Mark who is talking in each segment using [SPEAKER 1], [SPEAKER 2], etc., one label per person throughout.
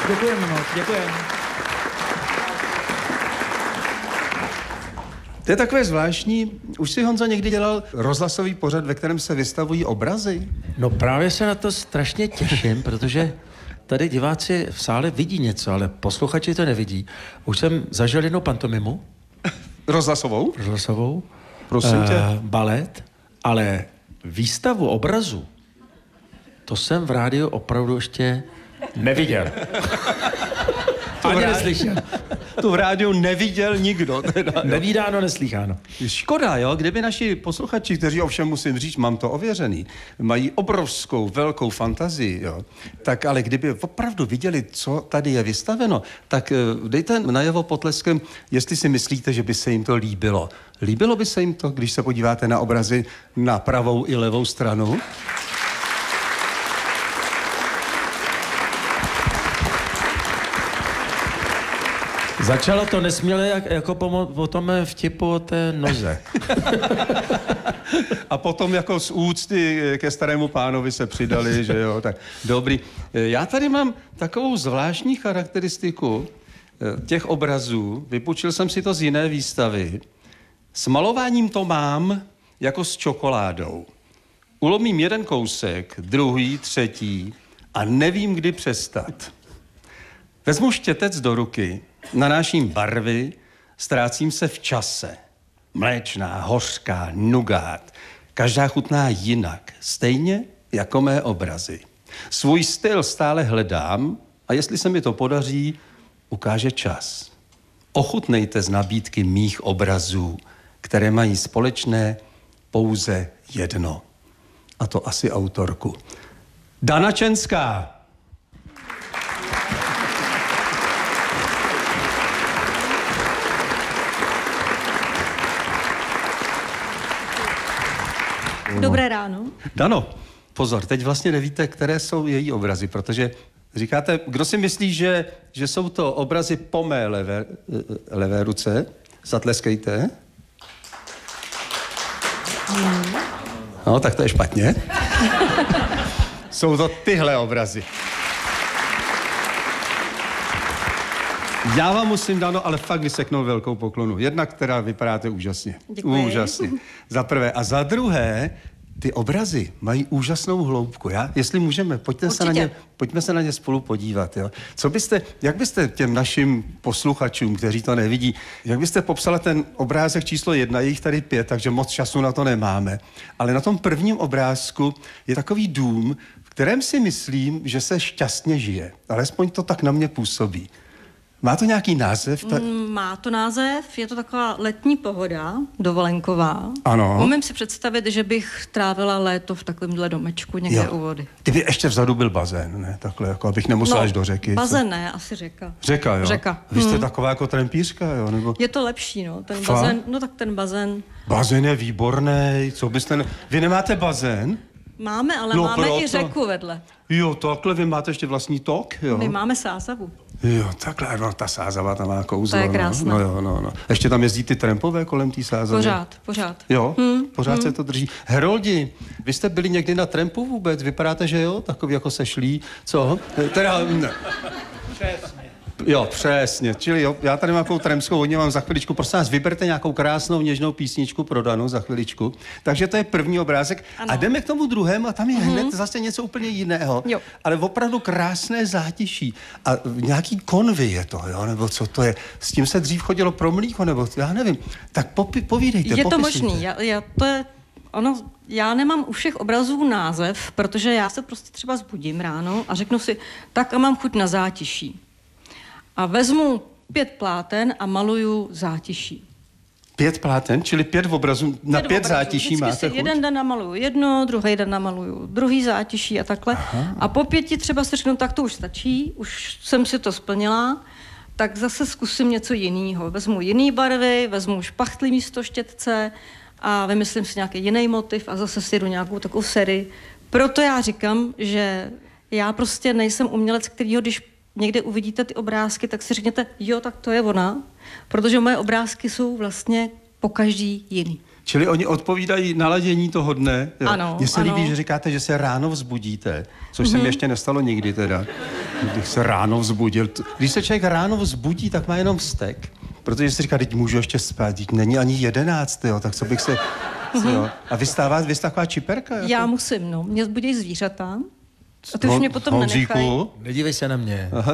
[SPEAKER 1] Děkujeme moc, děkujeme.
[SPEAKER 2] To je takové zvláštní. Už si, Honzo, někdy dělal rozhlasový pořad, ve kterém se vystavují obrazy?
[SPEAKER 3] No právě se na to strašně těším, protože tady diváci v sále vidí něco, ale posluchači to nevidí. Už jsem zažil jednou pantomimu.
[SPEAKER 2] Rozhlasovou?
[SPEAKER 3] Rozhlasovou.
[SPEAKER 2] Prosím tě.
[SPEAKER 3] Balet, ale výstavu obrazu, to jsem v rádiu opravdu ještě neviděl. Ani neslyšel.
[SPEAKER 2] To v rádiu neviděl nikdo. Teda,
[SPEAKER 3] Nevídáno, neslýcháno.
[SPEAKER 2] Škoda, jo, kdyby naši posluchači, kteří ovšem musím říct, mám to ověřený, mají obrovskou, velkou fantazii, jo, tak ale kdyby opravdu viděli, co tady je vystaveno, tak dejte najevo potleskem, jestli si myslíte, že by se jim to líbilo. Líbilo by se jim to, když se podíváte na obrazy na pravou i levou stranu?
[SPEAKER 3] Začalo to nesměle jako po tom vtipu o té noze.
[SPEAKER 2] A potom jako z úcty ke starému pánovi se přidali, že jo, tak dobrý. Já tady mám takovou zvláštní charakteristiku těch obrazů, vypůjčil jsem si to z jiné výstavy. S malováním to mám jako s čokoládou. Ulomím jeden kousek, druhý, třetí a nevím, kdy přestat. Vezmu štětec do ruky, nanáším barvy, ztrácím se v čase. Mléčná, hořká, nugát. Každá chutná jinak, stejně jako mé obrazy. Svůj styl stále hledám a jestli se mi to podaří, ukáže čas. Ochutnejte z nabídky mých obrazů, které mají společné pouze jedno. A to asi autorku. Dana Čenská.
[SPEAKER 4] Dobré ráno.
[SPEAKER 2] Dano, pozor, teď vlastně nevíte, které jsou její obrazy, protože říkáte, kdo si myslí, že jsou to obrazy po mé levé ruce? Zatleskejte. No, tak to je špatně. Jsou to tyhle obrazy. Já vám musím, Dano, ale fakt vyseknout velkou poklonu. Jedna, která vypadáte úžasně.
[SPEAKER 4] Děkuji.
[SPEAKER 2] Úžasně. Za prvé. A za druhé, ty obrazy mají úžasnou hloubku. Jestli můžeme, pojďme se na ně spolu podívat. Jo? Jak byste těm našim posluchačům, kteří to nevidí, jak byste popsala ten obrázek číslo 1, je jich tady 5, takže moc času na to nemáme. Ale na tom prvním obrázku je takový dům, v kterém si myslím, že se šťastně žije. Alespoň to tak na mě působí. Má to nějaký název?
[SPEAKER 4] Má to název, je to taková letní pohoda, dovolenková.
[SPEAKER 2] Ano.
[SPEAKER 4] Umím si představit, že bych trávila léto v takovémhle domečku někde u vody.
[SPEAKER 2] Kdyby ještě vzadu byl bazén, ne? Takhle, jako abych nemusela až do řeky.
[SPEAKER 4] Bazén ne, asi řeka.
[SPEAKER 2] Řeka, jo?
[SPEAKER 4] Řeka.
[SPEAKER 2] Vy jste taková jako trampířka, jo? Nebo...
[SPEAKER 4] Je to lepší, no. Ten bazén, no tak ten bazén.
[SPEAKER 2] Bazén je výborný, co byste... Vy nemáte bazén?
[SPEAKER 4] Máme, ale máme i řeku vedle.
[SPEAKER 2] Jo, takhle, vy máte ještě vlastní tok, jo?
[SPEAKER 4] My máme Sázavu.
[SPEAKER 2] Jo, takhle, no, ta Sázava tam má kouzlo.
[SPEAKER 4] To je krásné.
[SPEAKER 2] No. Ještě tam jezdí ty trampové kolem té Sázavy?
[SPEAKER 4] Pořád.
[SPEAKER 2] Jo, pořád se to drží. Heroldi, vy jste byli někdy na trampu vůbec? Vypadáte, že jo? Takový jako sešlí. Co? Teda... Ne.
[SPEAKER 1] Přesně.
[SPEAKER 2] Jo, přesně. Čili jo, já tady mám takovou trampskou hodně, mám za chviličku. Prosím vás, vyberte nějakou krásnou, něžnou písničku pro Danu za chviličku. Takže to je první obrázek.
[SPEAKER 4] Ano.
[SPEAKER 2] A jdeme k tomu druhému a tam je hned zase něco úplně jiného.
[SPEAKER 4] Jo.
[SPEAKER 2] Ale opravdu krásné zátiší. A nějaký konvy je to, jo? Nebo co to je? S tím se dřív chodilo pro mlíko, nebo já nevím. Tak povídejte,
[SPEAKER 4] Je to
[SPEAKER 2] popisujte.
[SPEAKER 4] možný. Já nemám u všech obrazů název, protože já se prostě třeba zbudím ráno a řeknu si, tak a mám chuť na zátiší. A vezmu 5 pláten a maluju zátiší.
[SPEAKER 2] 5 pláten, čili 5 obrazů, na 5 zátiší máte chuť?
[SPEAKER 4] Jeden den namaluju jedno, druhý den namaluju druhý zátiší a takhle. Aha. A po 5 třeba si řeknu, tak to už stačí, už jsem si to splnila, tak zase zkusím něco jiného. Vezmu jiný barvy, vezmu špachtly místo štětce a vymyslím si nějaký jiný motiv a zase si jdu nějakou takovou sérii. Proto já říkám, že já prostě nejsem umělec, kterýho, když někde uvidíte ty obrázky, tak si řekněte, jo, tak to je ona, protože moje obrázky jsou vlastně pokaždý jiný.
[SPEAKER 2] Čili oni odpovídají naladění toho dne. Jo.
[SPEAKER 4] Ano,
[SPEAKER 2] Mně se
[SPEAKER 4] ano.
[SPEAKER 2] líbí, že říkáte, že se ráno vzbudíte, což se mi ještě nestalo nikdy teda. Když se ráno vzbudil. Když se člověk ráno vzbudí, tak má jenom vztek. Protože si říká, teď můžu ještě spát, teď není ani 11, jo, tak co bych se... Jo. A vy jste taková čiperka? Jako?
[SPEAKER 4] Já musím, no. Mě vzbudí zvířata. A ty už mě potom nenechají.
[SPEAKER 3] Nedívej se na mě.
[SPEAKER 2] Aha,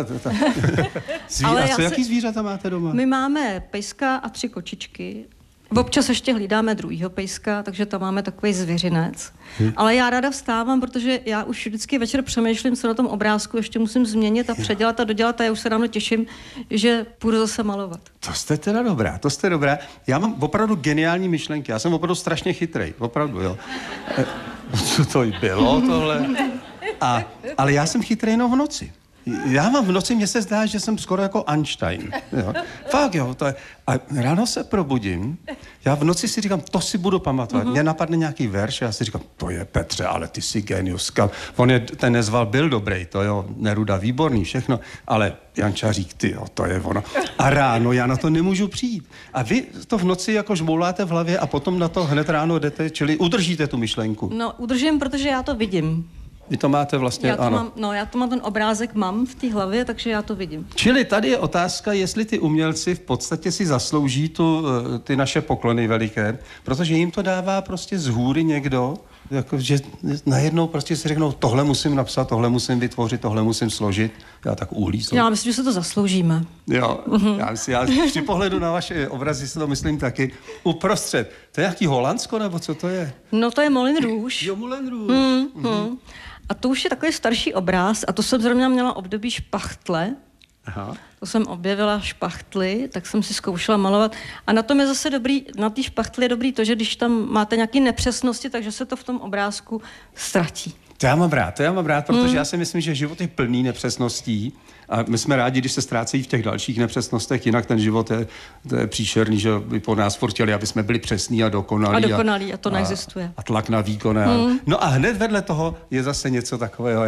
[SPEAKER 4] Ale
[SPEAKER 2] jaký zvířata máte doma?
[SPEAKER 4] My máme pejska a 3 kočičky. Občas ještě hlídáme druhýho pejska, takže tam máme takový zvěřinec. Ale já ráda vstávám, protože já už vždycky večer přemýšlím, co na tom obrázku ještě musím změnit a předělat a dodělat a já už se ráno těším, že půjdu zase malovat.
[SPEAKER 2] To jste teda dobrá, to jste dobrá. Já mám opravdu geniální myšlenky, já jsem opravdu strašně chytrej, opravdu, jo. Co to bylo tohle? Ale já jsem chytrej jenom v noci. Já mám v noci, mně se zdá, že jsem skoro jako Einstein. Jo. Fakt jo, to je. A ráno se probudím, já v noci si říkám, to si budu pamatovat. Mně napadne nějaký verš a já si říkám, to je Petře, ale ty jsi genius. Ten Nezval byl dobrý, to jo, Neruda výborný, všechno, ale Jan Čařík, ty jo, to je ono. A ráno já na to nemůžu přijít. A vy to v noci jako žmouláte v hlavě a potom na to hned ráno jdete, čili udržíte tu myšlenku.
[SPEAKER 4] No, udržím, protože já to vidím.
[SPEAKER 2] Vy to máte vlastně, ano.
[SPEAKER 4] Já to mám, ten obrázek mám v té hlavě, takže já to vidím.
[SPEAKER 2] Čili tady je otázka, jestli ty umělci v podstatě si zaslouží ty naše poklony veliké, protože jim to dává prostě z hůry někdo, jako, že najednou prostě si řeknou, tohle musím napsat, tohle musím vytvořit, tohle musím složit. Já tak uhlíznu.
[SPEAKER 4] Já myslím, že se to zasloužíme.
[SPEAKER 2] Jo, já při pohledu na vaše obrazy si to myslím taky. Uprostřed. To je nějaký Holandsko, nebo co to je?
[SPEAKER 4] No to je Moulin Rouge.
[SPEAKER 2] Jo, Moulin Rouge.
[SPEAKER 4] A to už je takový starší obráz a to jsem zrovna měla období špachtle.
[SPEAKER 2] Aha.
[SPEAKER 4] To jsem objevila špachtly, tak jsem si zkoušela malovat. A na tom je zase dobrý, na té špachtli je dobrý to, že když tam máte nějaké nepřesnosti, takže se to v tom obrázku ztratí.
[SPEAKER 2] To já mám rád, protože já si myslím, že život je plný nepřesností a my jsme rádi, když se ztrácejí v těch dalších nepřesnostech, jinak ten život je příšerný, že by po nás furt chtěli, aby jsme byli přesní a dokonalí.
[SPEAKER 4] A to neexistuje.
[SPEAKER 2] A tlak na výkon. No a hned vedle toho je zase něco takového,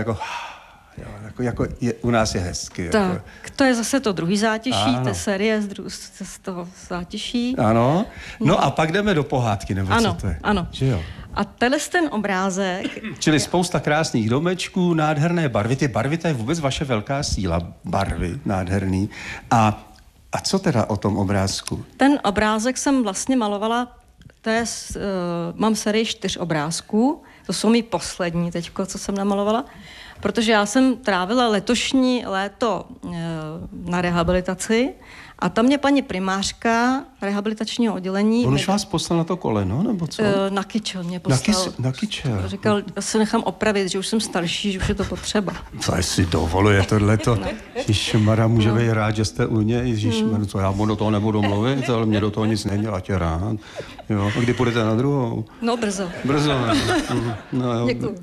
[SPEAKER 2] jako u nás je hezky.
[SPEAKER 4] Tak,
[SPEAKER 2] jako.
[SPEAKER 4] to je zase to druhý zátiší, té série z toho zátiší.
[SPEAKER 2] Ano. No a pak jdeme do pohádky, nebo co to je?
[SPEAKER 4] Ano.
[SPEAKER 2] Že jo?
[SPEAKER 4] A tenhle ten obrázek...
[SPEAKER 2] Čili spousta krásných domečků, nádherné barvy. Ty barvy, to je vůbec vaše velká síla. Barvy, nádherný. A co teda o tom obrázku?
[SPEAKER 4] Ten obrázek jsem vlastně malovala, mám sérii 4 obrázků, to jsou mi poslední teďko, co jsem namalovala, protože já jsem trávila letošní léto na rehabilitaci a tam mě paní primářka rehabilitačního oddělení...
[SPEAKER 2] On už vás poslal na to koleno, nebo co?
[SPEAKER 4] Na kyčel mě poslal.
[SPEAKER 2] Na kyčel.
[SPEAKER 4] Říkal, já se nechám opravit, že už jsem starší, že už je to potřeba.
[SPEAKER 2] Co si dovoluje tohleto? Ježišmarja, může být rád, že jste u něj. Ježišmarja, co já do toho nebudu mluvit, ale mě do toho nic není, ať je rád. Jo. A kdy půjdete na druhou?
[SPEAKER 4] No, brzo.
[SPEAKER 2] Brzo. No, jo.
[SPEAKER 4] Děkuju.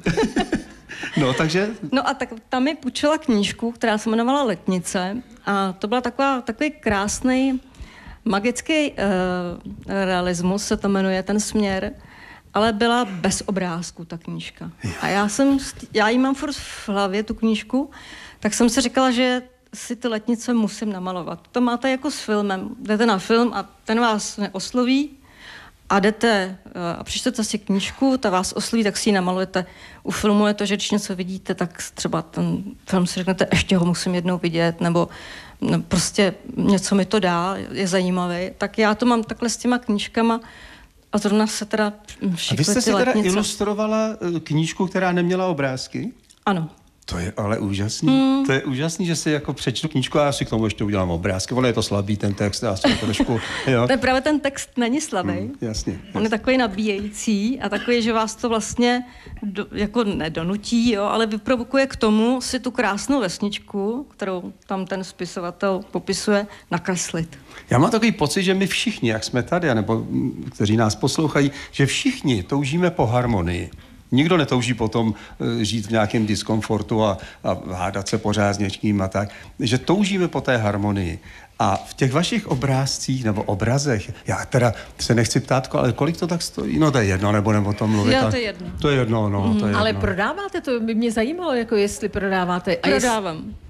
[SPEAKER 2] No, takže...
[SPEAKER 4] No a tak tam mi půjčila knížku, která se jmenovala Letnice a to byla takový krásný magický realismus, se to jmenuje ten směr, ale byla bez obrázku ta knížka. A já jí mám furt v hlavě, tu knížku, tak jsem si říkala, že si ty letnice musím namalovat. To máte jako s filmem. Jdete na film a ten vás neosloví, a jdete a přečtete si knížku, ta vás osloví, tak si ji namalujete. U filmu je to, že když něco vidíte, tak třeba ten film si řeknete, ještě ho musím jednou vidět, nebo prostě něco mi to dá, je zajímavý. Tak já to mám takhle s těma knížkama a zrovna se teda
[SPEAKER 2] šikly. A vy jste si teda ilustrovala knížku, která neměla obrázky?
[SPEAKER 4] Ano.
[SPEAKER 2] To je ale úžasný. To je úžasný, že si jako přečtu knížku a já si k tomu ještě udělám obrázky. Ono je to slabý, ten text, já si to trošku... Jo.
[SPEAKER 4] To je právě ten text není slabý.
[SPEAKER 2] Jasně.
[SPEAKER 4] On je takový nabíjející a takový, že vás to vlastně jako nedonutí, jo, ale vyprovokuje k tomu si tu krásnou vesničku, kterou tam ten spisovatel popisuje, nakreslit.
[SPEAKER 2] Já mám takový pocit, že my všichni, jak jsme tady, nebo kteří nás poslouchají, že všichni toužíme po harmonii. Nikdo netouží potom žít v nějakém diskomfortu a hádat se pořád s něčím a tak. Že toužíme po té harmonii. A v těch vašich obrázcích nebo obrazech, já teda se nechci ptát, ale kolik to tak stojí? No to je jedno, nebo o tom mluvit.
[SPEAKER 4] Jo, to je jedno.
[SPEAKER 2] To je jedno, no. To je
[SPEAKER 5] ale
[SPEAKER 2] jedno.
[SPEAKER 5] prodáváte? To by mě zajímalo, jako jestli prodáváte.
[SPEAKER 4] Prodávám.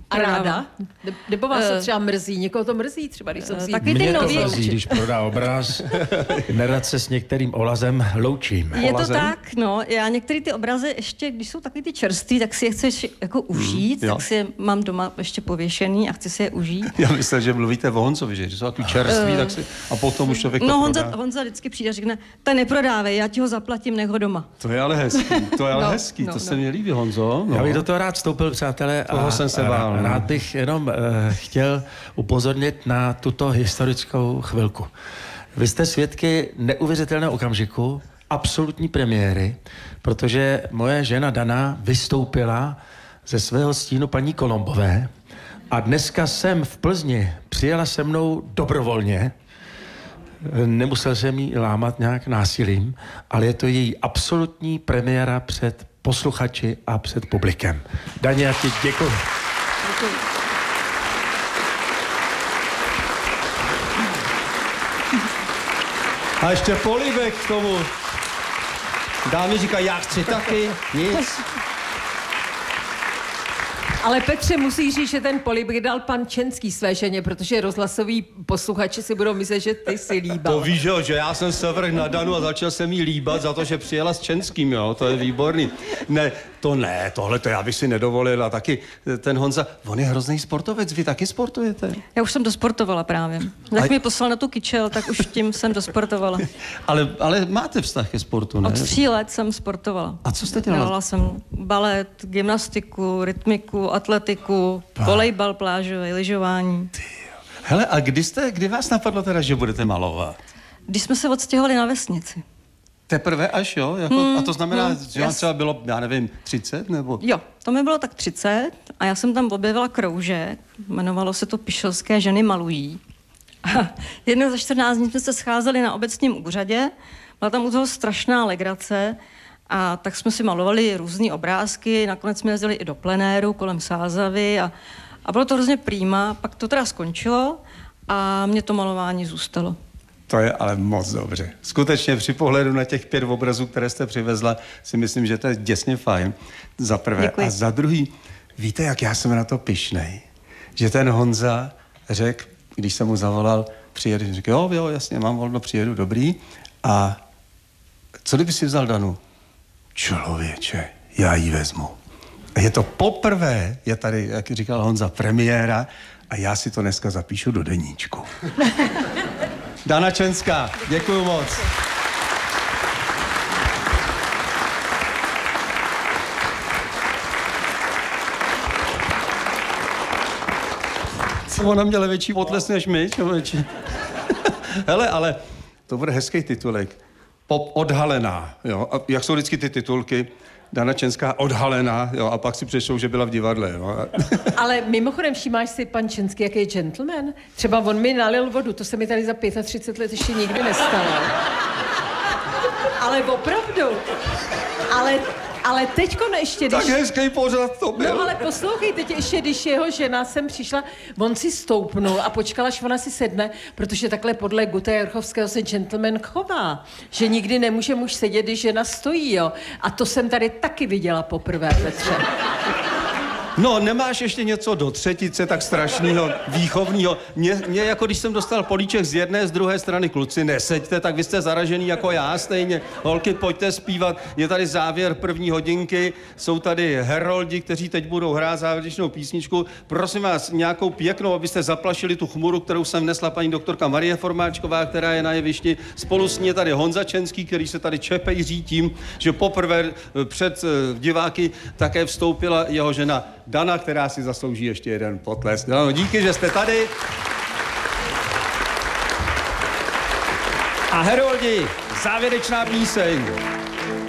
[SPEAKER 5] A ráda? Nebo vás to třeba mrzí? Někoho to mrzí třeba, když jsem si...
[SPEAKER 4] taky ty
[SPEAKER 3] Mě to
[SPEAKER 4] nově-
[SPEAKER 3] mrzí, když prodá obraz, nerad se s některým olazem loučím.
[SPEAKER 4] Je to
[SPEAKER 2] Olazem?
[SPEAKER 4] tak, no. Já některé ty obrazy ještě, když jsou takový ty čerství, tak si je chci ještě jako užít,
[SPEAKER 2] jo.
[SPEAKER 4] tak si je mám doma ještě pověšený a chci si je užít.
[SPEAKER 2] Já myslím, že mluvíte o Honzovi, že jsou takový čerství, tak si... A potom už člověk to
[SPEAKER 4] No
[SPEAKER 2] prodá.
[SPEAKER 4] Honza vždycky přijde a řekne, to neprodávej, já ti ho zaplatím, nech ho doma.
[SPEAKER 2] To je ale hezký, to je ale
[SPEAKER 4] No,
[SPEAKER 2] hezký,
[SPEAKER 4] no,
[SPEAKER 2] to
[SPEAKER 4] no.
[SPEAKER 2] se mi líbí, Honzo. No.
[SPEAKER 3] Já bych do toho rád vstoupil, přátelé,
[SPEAKER 2] Toho jsem se bál, no.
[SPEAKER 3] rád bych jenom chtěl upozornit na tuto historickou chvilku. Vy jste svědky neuvěřitelného okamžiku, absolutní premiéry, protože moje žena Dana vystoupila ze svého stínu paní Kolombové a dneska jsem v Plzni přijela se mnou dobrovolně. Nemusel jsem jí lámat nějak násilím, ale je to její absolutní premiéra před posluchači a před publikem. Daně, já ti děkuji.
[SPEAKER 2] A ještě polibek k tomu. Dámy říká, já chci taky, nic.
[SPEAKER 5] Ale Petře, musí říct, že ten polibek dal pan Čenský své ženě, protože rozhlasoví posluchači si budou myslet, že ty si líbal.
[SPEAKER 2] To víš, že já jsem se vrhl na Danu a začal jsem jí líbat za to, že přijela s Čenským, jo, to je výborný. Ne, tohle to já bych si nedovolil a taky ten Honza, on je hrozný sportovec, vy taky sportujete?
[SPEAKER 4] Já už jsem dosportovala právě. Jak mě poslal na tu kyčel, tak už tím jsem dosportovala.
[SPEAKER 2] Ale máte vztah ke sportu, ne?
[SPEAKER 4] Od 3 let jsem sportovala.
[SPEAKER 2] A co jste dělala?
[SPEAKER 4] Dělala jsem balet, gymnastiku, rytmiku, atletiku, volejbal plážový, lyžování.
[SPEAKER 2] Hele, a kdy vás napadlo teda, že budete malovat?
[SPEAKER 4] Když jsme se odstěhovali na vesnici.
[SPEAKER 2] Teprve až, jo? Jako, a to znamená, že vám
[SPEAKER 4] jas-
[SPEAKER 2] třeba bylo, já nevím, 30 nebo?
[SPEAKER 4] Jo, to mi bylo tak 30 a já jsem tam objevila kroužek, jmenovalo se to Pišelské ženy malují. A jednou za 14 dní jsme se scházeli na obecním úřadě, byla tam u toho strašná legrace a tak jsme si malovali různý obrázky, nakonec jsme jezdili i do plenéru kolem Sázavy a bylo to hrozně prýma, pak to teda skončilo a mě to malování zůstalo.
[SPEAKER 2] To je ale moc dobře. Skutečně při pohledu na těch 5 obrazů, které jste přivezla, si myslím, že to je děsně fajn. Za prvé.
[SPEAKER 4] Děkuji.
[SPEAKER 2] A za druhý, víte, jak já jsem na to pyšnej? Že ten Honza řekl, když jsem mu zavolal, přijedu, řekl, jo, jasně, mám volno, přijedu, dobrý. A co kdyby si vzal Danu? Člověče, já ji vezmu. A je to poprvé, je tady, jak říkal Honza, premiéra a já si to dneska zapíšu do deníčku. Dana Čenská, děkuju moc. Ona měla větší potles než my, člověče. Hele, ale to bude hezký titulek. Pop odhalená, jo. A jak jsou vždycky ty titulky? Dana Čenská odhalená, jo, a pak si přečtou, že byla v divadle, jo.
[SPEAKER 5] Ale mimochodem, všímáš si, pan Čenský, jaký je gentleman? Třeba on mi nalil vodu, to se mi tady za 35 let ještě nikdy nestalo. Ale opravdu. Ale teďko ještě, když...
[SPEAKER 2] Tak hezký pořad to byl.
[SPEAKER 5] No ale poslouchej, teď ještě, když jeho žena sem přišla, on si stoupnul a počkal, až ona si sedne, protože takhle podle Guta Jorchovského se gentleman chová, že nikdy nemůže muž sedět, když žena stojí, jo. A to jsem tady taky viděla poprvé, Petře.
[SPEAKER 2] No, nemáš ještě něco do třetice tak strašného, výchovného. Mě jako když jsem dostal políček z jedné, z druhé strany, kluci, neseďte, tak vy jste zaražený jako já stejně. Holky, pojďte zpívat. Je tady závěr 1. hodinky, jsou tady heroldi, kteří teď budou hrát závěrečnou písničku. Prosím vás, nějakou pěknou, abyste zaplašili tu chmuru, kterou jsem vnesla paní doktorka Marie Formáčková, která je na jevišti. Spolu s ní je tady Honza Čenský, který se tady čepejří tím, že poprvé před diváky také vstoupila jeho žena Dana, která si zaslouží ještě jeden potlesk. No, díky, že jste tady. A heroldi, závěrečná píseň.